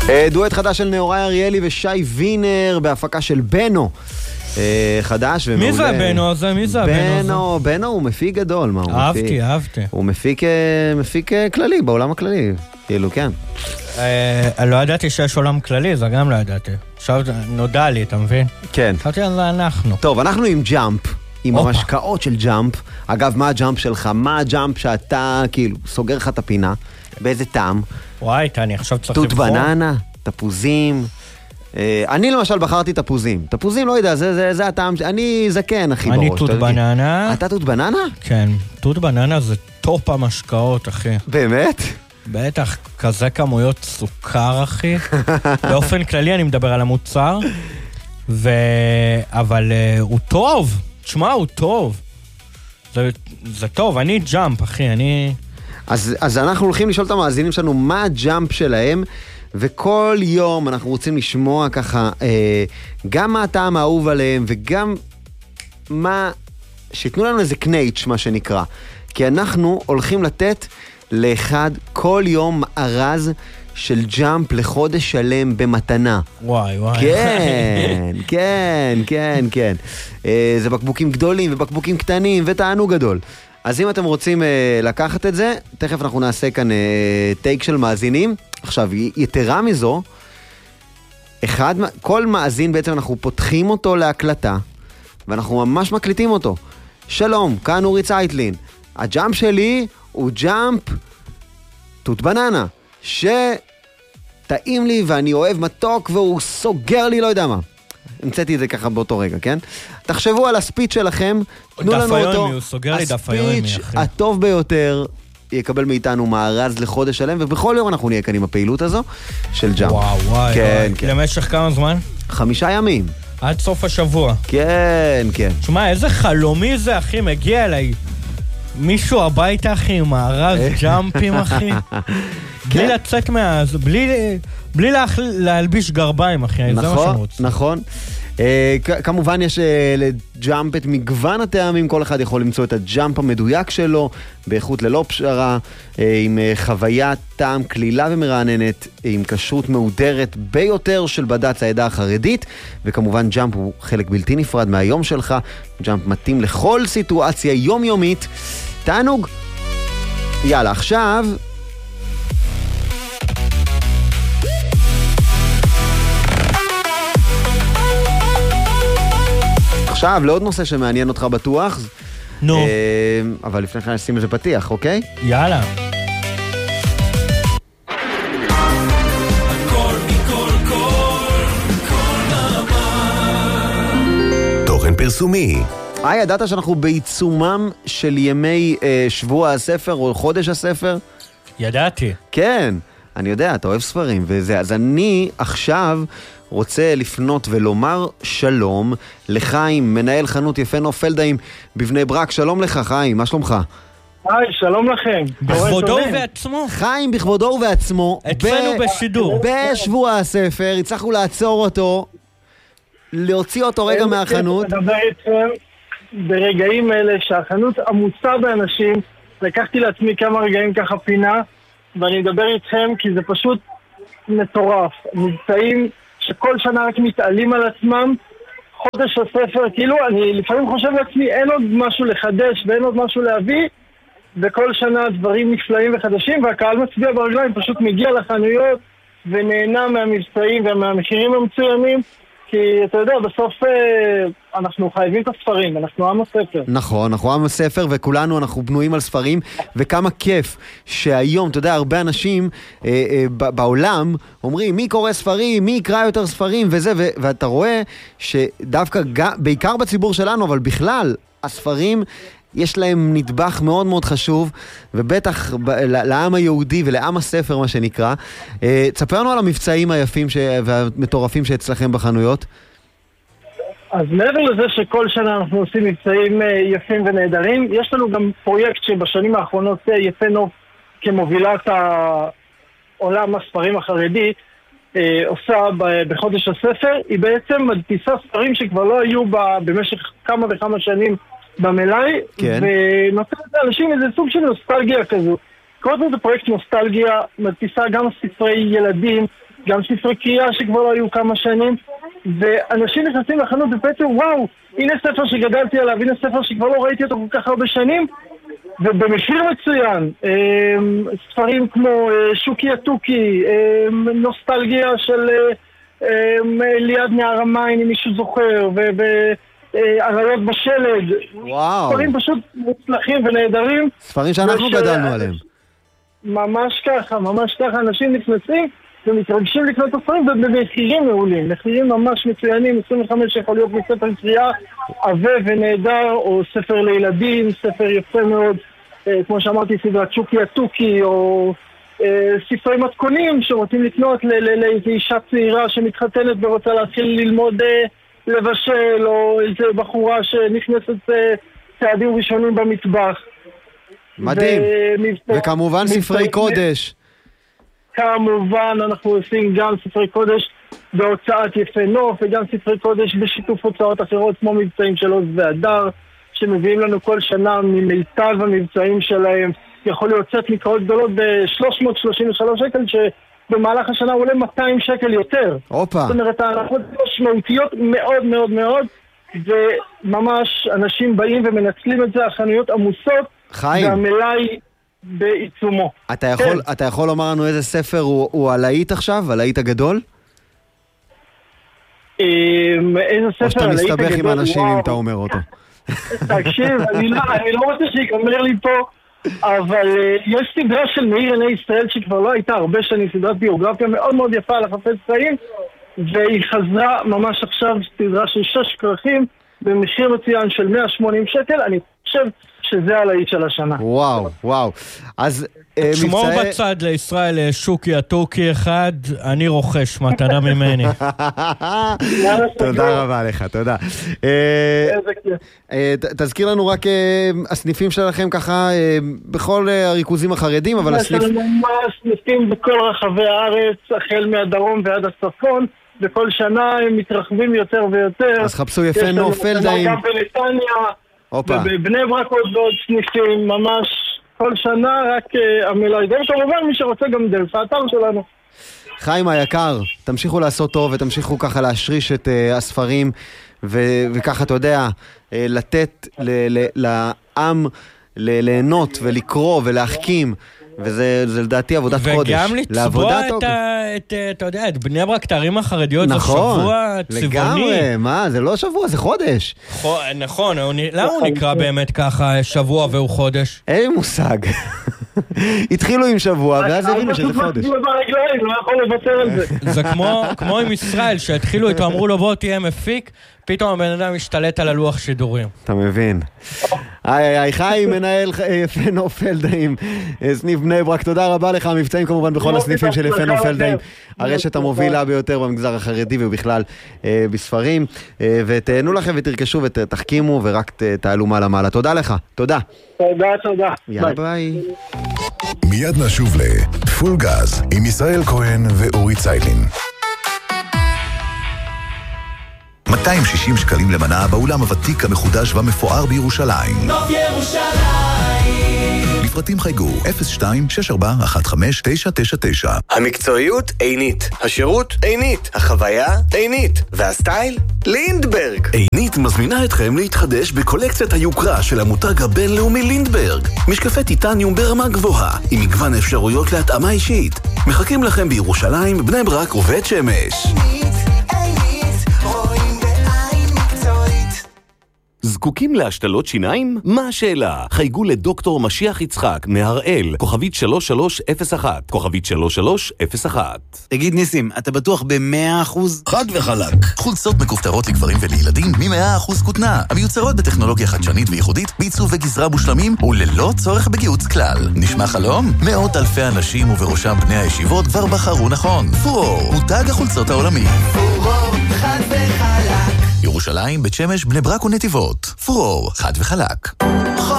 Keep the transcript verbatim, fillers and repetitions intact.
דואט חדש של נאורי אריאלי ושי וינר בהפקה של בנו. חדש ומעולה. מי זה הבנו הזה? מי זה הבנו הזה? בנו, בנו הוא מפיק גדול. מה הוא מפיק? אהבתי, אהבתי. הוא מפיק, מפיק כללי, בעולם הכללי. כאילו, כן. לא ידעתי שיש עולם כללי, זה גם לא ידעתי. עכשיו נודע לי, אתה מבין? כן. חשבתי על זה אנחנו. טוב, אנחנו עם ג'אמפ. עם המשקאות של ג'אמפ. אגב, מה הג'אמפ שלך? מה הג'אמפ שאתה, כאילו, סוגר לך את הפינה? באיזה טעם? וואי, אני עכשיו צריך תות בננה, תפוזים. אני למשל בחרתי תפוזים. תפוזים, לא יודע, זה, זה, זה הטעם, אני זקן, אחי, בראש. אני תות בננה. אתה תות בננה? כן, תות בננה זה טופ המשקאות, אחי. באמת? בטח, כזה כמויות סוכר, אחי. באופן כללי אני מדבר על המוצר, ו... אבל uh, הוא טוב. תשמע, הוא טוב. זה, זה טוב, אני ג'אמפ, אחי, אני... אז, אז אנחנו הולכים לשאול את המאזינים שלנו מה הג'אמפ שלהם, וכל יום אנחנו רוצים לשמוע ככה, אה, גם מה הטעם האהוב עליהם, וגם מה... שיתנו לנו איזה קנייץ', מה שנקרא. כי אנחנו הולכים לתת לאחד כל יום מארז של ג'אמפ לחודש שלם במתנה. וואי, וואי. כן, כן, כן, כן. אה, זה בקבוקים גדולים ובקבוקים קטנים ותענוג גדול. אז אם אתם רוצים אה, לקחת את זה, תכף אנחנו נעשה כאן אה, טייק של מאזינים. עכשיו, יתרה מזו, אחד, כל מאזין בעצם אנחנו פותחים אותו להקלטה, ואנחנו ממש מקליטים אותו. שלום, כאן אורי צייטלין. הג'אמפ שלי הוא ג'אמפ תות בננה, שטעים לי ואני אוהב מתוק והוא סוגר לי לא יודע מה. המצאתי את זה ככה באותו רגע, כן? תחשבו על הספיץ' שלכם, תנו לנו אותו. הוא סוגר לי דף היומי, אחי. הספיץ' הטוב ביותר יקבל מאיתנו מארז לחודש שלם, ובכל יום אנחנו נהיה כאן עם הפעילות הזו של ג'אמפ. וואו, וואי, כן, וואי. כן. למשך כמה זמן? חמישה ימים. עד סוף השבוע. כן, כן. תשמע, איזה חלומי זה, אחי, מגיע אליי. מישהו הביתה, אחי, עם מארז ג'אמפים, אחי. בלי לצאת מה... בלי, בלי להחל... להלביש גרביים, אחי. נכון, זה מה שאני רוצה. נכון. Uh, כ- כמובן יש uh, לג'אמפ את מגוון הטעמים, כל אחד יכול למצוא את הג'אמפ המדויק שלו, באיכות ללא פשרה, uh, עם uh, חוויית טעם כלילה ומרעננת, עם כשרות מהודרת ביותר של בד"ץ העדה החרדית, וכמובן ג'אמפ הוא חלק בלתי נפרד מהיום שלך, ג'אמפ מתאים לכל סיטואציה יומיומית. תענוג. יאללה, עכשיו... עכשיו, לעוד נושא שמעניין אותך בטוח. נו. אה, אבל לפני כן נשים איזה פתיח, אוקיי? יאללה. תוכן פרסומי. אה, ידעת שאנחנו בעיצומם של ימי אה, שבוע הספר או חודש הספר? ידעתי. כן, אני יודע, אתה אוהב ספרים וזה. אז אני עכשיו... רוצה לפנות ולומר שלום לחיים, מנהל חנות יפה נוף פלדהיים בבני ברק. שלום לך, חיים, מה שלומך? היי, שלום לכם. בכבודו ובעצמו. חיים בכבודו ובעצמו. אצלנו ב- בשידור. בשבוע הספר, הצלחנו לעצור אותו, להוציא אותו רגע מהחנות. אני מדבר איתכם ברגעים אלה שהחנות עמוסה באנשים, לקחתי לעצמי כמה רגעים ככה פינה, ואני מדבר איתכם כי זה פשוט מטורף. מבצעים שכל שנה רק מתעלים על עצמם, חודש הספר, כאילו אני לפעמים חושב לעצמי אין עוד משהו לחדש ואין עוד משהו להביא, וכל שנה דברים נפלאים וחדשים, והקהל מצביע ברגליים, פשוט מגיע לחנויות ונהנה מהמבצעים ומהמחירים המצוינים, כי אתה יודע, בסוף אנחנו חייבים את הספרים, אנחנו עם הספר. נכון, אנחנו עם הספר וכולנו אנחנו בנויים על ספרים, וכמה כיף שהיום, אתה יודע, הרבה אנשים אה, אה, בעולם אומרים מי קורא ספרים, מי יקרא יותר ספרים וזה, ו- ואתה רואה שדווקא ג- בעיקר בציבור שלנו, אבל בכלל, הספרים יש להם נדבך מאוד מאוד חשוב, ובטח ב- לעם היהודי ולעם הספר מה שנקרא. אה, תספר לנו על המבצעים היפים ש- והמטורפים שאצלכם בחנויות. אז מעבר לזה שכל שנה אנחנו עושים מבצעים יפים ונהדרים, יש לנו גם פרויקט שבשנים האחרונות יפה נוף כמובילת העולם הספרים החרדי עושה בחודש הספר. היא בעצם מדפיסה ספרים שכבר לא היו במשך כמה וכמה שנים במלאי, כן. ונותנת לאנשים איזה סוג של נוסטלגיה כזו. קוראים לזה פרויקט נוסטלגיה, מדפיסה גם ספרי ילדים, גם ספרי קריאה שכבר לא היו כמה שנים, ואנשים נכנסים לחנות ובעצם וואו, הנה ספר שגדלתי עליו, הנה ספר שכבר לא ראיתי אותו כל כך הרבה שנים, ובמחיר מצוין. ספרים כמו שוקי הטוקי, נוסטלגיה של ליד נהר המים, אם מישהו זוכר, ועריות בשלג. וואו. ספרים פשוט מוצלחים ונהדרים. ספרים שאנחנו גדלנו עליהם. ממש ככה, ממש ככה. אנשים נכנסים ומתרגשים לקנות את הספרים, ובמחירים מעולים. מחירים ממש מצוינים. עשרים וחמש יכול להיות מספר קריאה עבה ונהדר, או ספר לילדים, ספר יפה מאוד, כמו שאמרתי, סדרת שוקי הטוקי, או ספרי מתכונים שרוצים לקנות לאיזו אישה צעירה שמתחתנת ורוצה להתחיל ללמוד לבשל, או איזו בחורה שנכנסת צעדים ראשונים במטבח. מדהים. וכמובן ספרי קודש. כמובן אנחנו עושים גם ספרי קודש בהוצאת יפה נוף, וגם ספרי קודש בשיתוף הוצאות אחרות כמו מבצעים של עוז והדר, שמביאים לנו כל שנה ממיטב המבצעים שלהם. יכול להיות צאת מקראות גדולות ב-שלוש מאות שלושים ושלוש שקל, שבמהלך השנה עולה מאתיים שקל יותר. אופה. זאת אומרת, ההנחות משמעותיות מאוד מאוד מאוד, וממש אנשים באים ומנצלים את זה, החנויות עמוסות, חיים. והמלאי בעיצומו. אתה יכול, כן. אתה יכול לומר לנו איזה ספר הוא, הוא הלהיט עכשיו, הלהיט הגדול? איזה ספר, או שאתה מסתבך עם אנשים אם אתה אומר אותו. תקשיב, אני לא, אני לא רוצה שיגמר לי פה, אבל יש סדרה של מאיר עיני ישראל שכבר לא הייתה הרבה שנים, סדרת ביוגרפיה מאוד מאוד יפה על החפץ חיים, והיא חזרה ממש עכשיו, סדרה של שש כרכים במחיר מצוין של מאה ושמונים שקל. אני חושב שזה הלהיט של השנה. וואו, וואו. אז שמור בצד לישראל שוקי הטוקי אחד, אני רוכש מתנה ממני. תודה רבה לך, תודה. תזכיר לנו רק הסניפים שלכם ככה בכל הריכוזים החרדים, אבל הסניף... יש לנו ממש סניפים בכל רחבי הארץ, החל מהדרום ועד הצפון, וכל שנה הם מתרחבים יותר ויותר. אז חפשו יפה נוף פלדאים. גם בנתניה, ובבני ברק עוד ועוד סניפים, ממש כל שנה רק המלאי. וכמובן מי שרוצה גם דרך האתר שלנו. חיים היקר, תמשיכו לעשות טוב ותמשיכו ככה להשריש את uh, הספרים ו- וככה אתה יודע, uh, לתת ל- ל- לעם ל- ליהנות ולקרוא ולהחכים, וזה זה, לדעתי עבודת קודש. וגם לצבוע את, ה- את, אתה יודע, את בני ברק, את הערים החרדיות, נכון, זה שבוע צבעוני. לגמרי, מה, זה לא שבוע, זה חודש. נכון, למה הוא נקרא באמת ככה שבוע והוא חודש? אין מושג. התחילו עם שבוע, ואז הבינו שזה חודש. לא יכול לוותר על זה. זה כמו עם ישראל, שהתחילו איתו, אמרו לו בוא תהיה מפיק, פתאום הבן אדם משתלט על הלוח שידורים. אתה מבין. היי היי חיים, מנהל יפה נוף פלדאים, סניף בני ברק, תודה רבה לך. המבצעים כמובן בכל הסניפים של יפה נוף פלדאים, הרשת המובילה ביותר במגזר החרדי ובכלל בספרים, ותהנו לכם ותרכשו ותחכימו ורק תעלו מעלה מעלה. תודה לך, תודה. תודה, תודה. יאללה ביי. מיד נשוב לפול גז עם ישראל כהן ואורי ציילין. מאתיים ושישים שקלים למנה באולם הוותיק המחודש והמפואר בירושלים. נוף ירושלים. לפרטים חייגו אפס שתיים שש ארבע אחת חמש תשע תשע תשע. המקצועיות עינית, השירות עינית, החוויה עינית, והסטייל לינדברג. עינית מזמינה אתכם להתחדש בקולקציית היוקרה של המותג הבינלאומי לינדברג. משקפי טיטניום ברמה גבוהה, עם מגוון אפשרויות להתאמה אישית. מחכים לכם בירושלים, בני ברק ובית שמש. זקוקים להשתלות שיניים? מה השאלה? חייגו לדוקטור משיח יצחק מהראל, כוכבית שלוש שלוש אפס אחת, כוכבית שלוש שלוש אפס אחת. תגיד ניסים, אתה בטוח ב-מאה אחוז? חד וחלק. חולצות מכופתרות לגברים ולילדים מ-מאה אחוז כותנה, המיוצרות בטכנולוגיה חדשנית וייחודית, בעיצוב וגזרה מושלמים וללא צורך בגיוץ כלל. נשמע חלום? מאות אלפי אנשים ובראשם בני הישיבות כבר בחרו נכון. פורור, מותג החולצות העולמי. פורור, חד וחלק. ירושלים, בית שמש, בני ברק ונתיבות. פורור, חד וחלק.